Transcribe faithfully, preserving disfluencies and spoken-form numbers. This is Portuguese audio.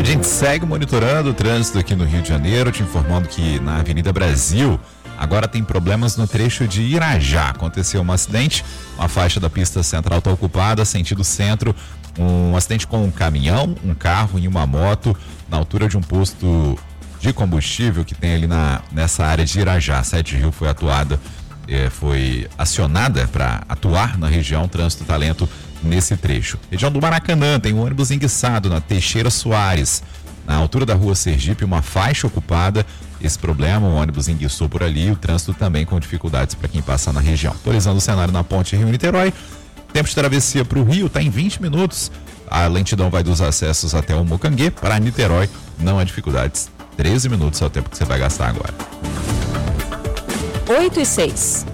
A gente segue monitorando o trânsito aqui no Rio de Janeiro, te informando que na Avenida Brasil agora tem problemas no trecho de Irajá. Aconteceu um acidente, uma faixa da pista central está ocupada, sentido centro, um acidente com um caminhão, um carro e uma moto na altura de um posto de combustível que tem ali na, nessa área de Irajá. A Sete Rio foi atuada, eh, foi acionada para atuar na região, trânsito tá lento nesse trecho. Região do Maracanã, tem um ônibus enguiçado na Teixeira Soares, na altura da rua Sergipe, uma faixa ocupada. Esse problema, o ônibus enguiçou por ali, o trânsito também com dificuldades para quem passa na região. Atualizando o cenário na ponte Rio-Niterói, tempo de travessia para o Rio está em vinte minutos. A lentidão vai dos acessos até o Mocanguê. Para Niterói, não há dificuldades. treze minutos é o tempo que você vai gastar agora. oito e seis.